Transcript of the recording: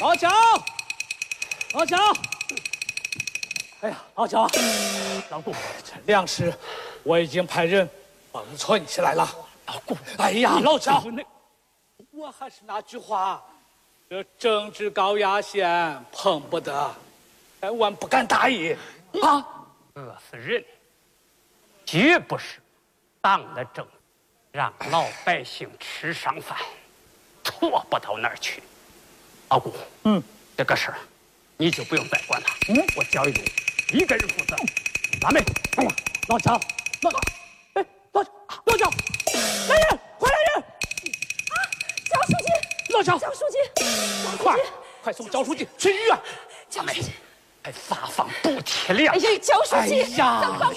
老蒋，老蒋，哎呀，老蒋，老顾，这粮食我已经派人帮你存起来了。老顾，哎呀，老蒋，我还是那句话，这政治高压线碰不得，千万不敢大意啊！ 饿死人，绝不是党的政，让老百姓吃上饭，错不到哪儿去。老顾，这个事儿你就不用再管了。我教育你一个人负责。咱们， 哎呀，老蒋，哎，老蒋，来人，快来人！ 啊，焦书记， 老蒋， 焦书记， 快送焦书记去医院。 焦书记， 还发放补贴粮。 哎呀，焦书记， 哎呀。